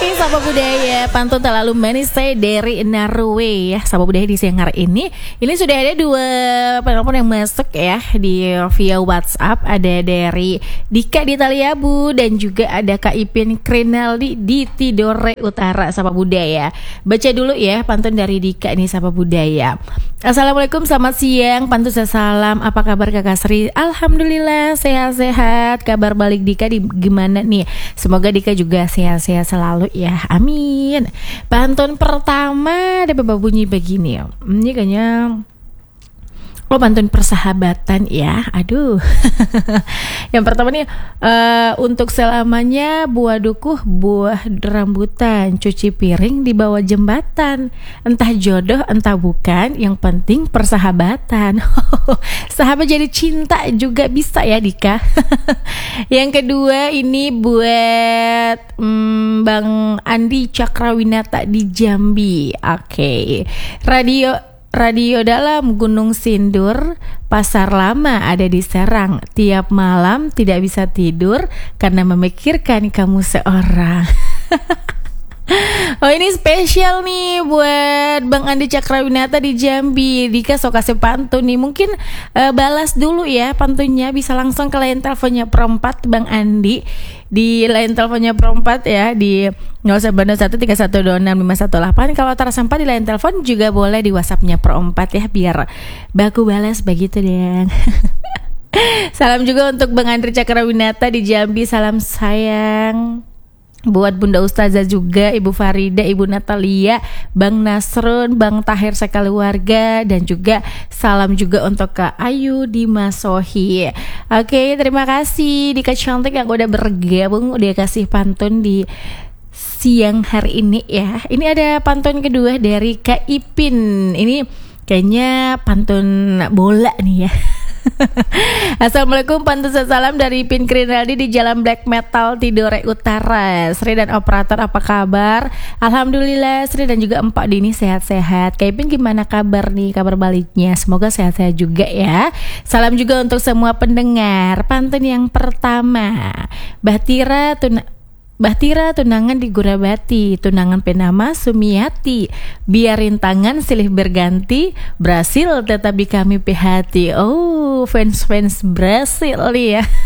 Oke, Sapa Budaya, pantun terlalu manis saya dari Narwe ya. Sapa Budaya di siang hari ini sudah ada dua penelpon yang masuk ya di via WhatsApp. Ada dari Dika di Taliabu dan juga ada Kak Ipin Krinaldi di Tidore Utara. Sapa Budaya, baca dulu ya pantun dari Dika nih. Sapa Budaya. Assalamualaikum, selamat siang. Pantun saya salam. Apa kabar Kakak Sri? Alhamdulillah sehat-sehat. Kabar balik Dika gimana nih? Semoga Dika juga sehat-sehat selalu ya, amin. Pantun pertama ada bunyi begini. Ini kayaknya pantun persahabatan ya. Aduh. Yang pertama nih, untuk selamanya buah dukuh, buah rambutan, cuci piring di bawah jembatan. Entah jodoh, entah bukan, yang penting persahabatan. Sahabat jadi cinta juga bisa ya Dika. Yang kedua ini buat Bang Andi Cakrawinata di Jambi. Oke. Radio dalam Gunung Sindur, pasar lama ada di Serang. Tiap malam tidak bisa tidur karena memikirkan kamu seorang. Oh, ini spesial nih buat Bang Andi Cakrawinata di Jambi. Dika sok kasih pantun nih. Mungkin balas dulu ya pantunnya. Bisa langsung ke line teleponnya perempat Bang Andi. Di line teleponnya perempat ya, di 0921312658. Kalau tersempat di line telepon juga boleh di WhatsAppnya perempat ya, biar baku balas begitu deh. Salam juga untuk Bang Andi Cakrawinata di Jambi. Salam sayang. Buat Bunda Ustazah juga, Ibu Farida, Ibu Natalia, Bang Nasrun, Bang Tahir sekeluarga, dan juga salam juga untuk Kak Ayu di Masohi. Oke, terima kasih Dika cantik yang udah bergabung, udah kasih pantun di siang hari ini ya. Ini ada pantun kedua dari Kak Ipin. Ini kayaknya pantun bola nih ya. Assalamualaikum, pantun salam dari Ipin Krinaldi di Jalan Black Metal Tidore Utara. Sri dan operator apa kabar? Alhamdulillah Sri dan juga Empok Dini sehat-sehat. Kak Ipin gimana kabar nih, kabar baliknya? Semoga sehat-sehat juga ya. Salam juga untuk semua pendengar. Pantun yang pertama, Bahtira tunangan di Gurabati, tunangan penama Sumiati, biarin tangan silih berganti, Brasil tetapi kami hati. Oh, fans Brasil nih ya.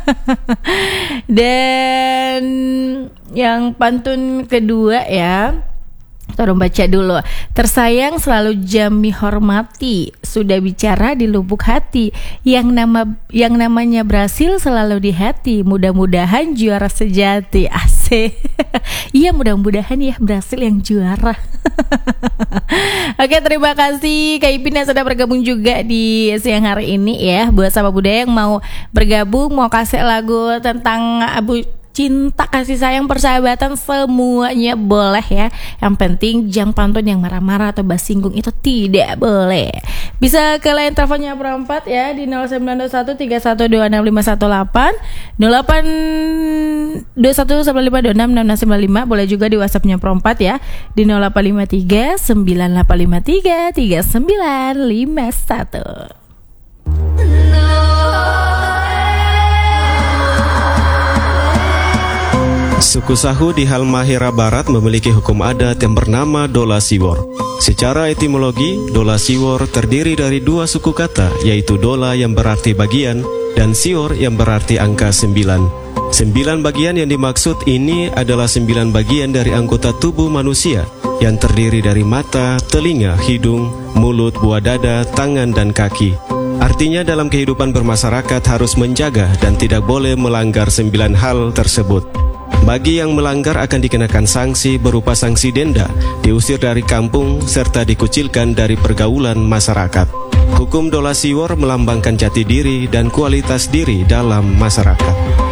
Dan yang pantun kedua ya, tolong baca dulu. Tersayang selalu Jami hormati, sudah bicara di lubuk hati, yang namanya Brasil selalu di hati, mudah-mudahan juara sejati. Asik. Iya, mudah-mudahan ya Brasil yang juara. Oke, terima kasih Kak Ipin yang sudah bergabung juga di siang hari ini ya. Buat Sapa Budaya yang mau bergabung, mau kasih lagu tentang cinta, kasih sayang, persahabatan, semuanya boleh ya. Yang penting jangan pantun yang marah-marah atau basinggung, itu tidak boleh. Bisa ke line teleponnya perempat ya di 0921312658, 082195266695. Boleh juga di WhatsAppnya perempat ya di 085398533951. Suku Sahu di Halmahera Barat memiliki hukum adat yang bernama Dola Siwor. Secara etimologi, Dola Siwor terdiri dari dua suku kata, yaitu Dola yang berarti bagian dan Siwor yang berarti angka 9. 9 bagian yang dimaksud ini adalah 9 bagian dari anggota tubuh manusia yang terdiri dari mata, telinga, hidung, mulut, buah dada, tangan, dan kaki. Artinya dalam kehidupan bermasyarakat harus menjaga dan tidak boleh melanggar 9 hal tersebut. Bagi yang melanggar akan dikenakan sanksi berupa sanksi denda, diusir dari kampung, serta dikucilkan dari pergaulan masyarakat. Hukum Dola Siwor melambangkan jati diri dan kualitas diri dalam masyarakat.